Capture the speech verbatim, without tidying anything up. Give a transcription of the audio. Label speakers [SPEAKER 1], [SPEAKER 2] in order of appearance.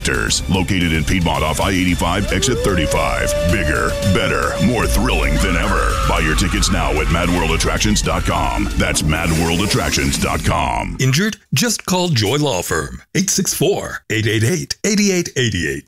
[SPEAKER 1] Located in Piedmont off I eighty-five, exit thirty-five. Bigger, better, more thrilling than ever. Buy your tickets now at mad world attractions dot com. That's mad world attractions dot com.
[SPEAKER 2] Injured? Just call Joy Law Firm. eight six four, eight eight eight, eight eight eight eight.